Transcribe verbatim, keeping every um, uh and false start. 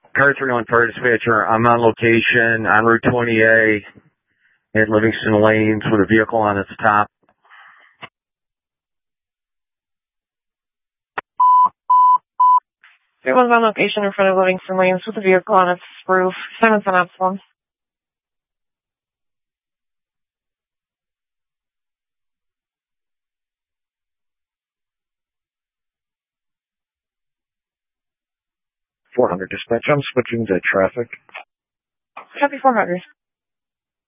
Car three one Fire Dispatcher, I'm on location on Route twenty A at Livingston Lanes with a vehicle on its top. three one's on location in front of Livingston Lanes with a vehicle on its roof. Seven's on Epsilon. four hundred dispatch, I'm switching to traffic. Copy four hundred.